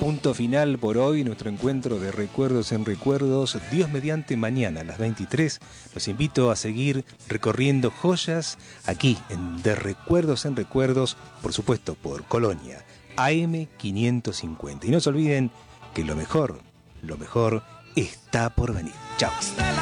Punto final por hoy, nuestro encuentro de Recuerdos en Recuerdos. Dios mediante, mañana a las 23. Los invito a seguir recorriendo joyas aquí en De Recuerdos en Recuerdos, por supuesto por Colonia, AM 550. Y no se olviden que lo mejor está por venir. Chao.